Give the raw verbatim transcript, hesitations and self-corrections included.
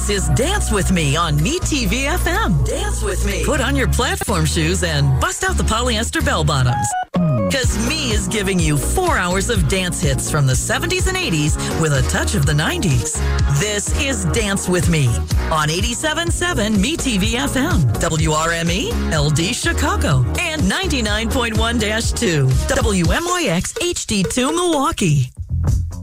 is Dance With Me on MeTV F M. Dance with me. Put on your platform shoes and bust out the polyester bell bottoms. Because Me is giving you four hours of dance hits from the seventies and eighties with a touch of the nineties. This is Dance With Me on eighty-seven point seven MeTV F M, W R M E, L D Chicago, and ninety-nine point one dash two, W M Y X H D two Milwaukee.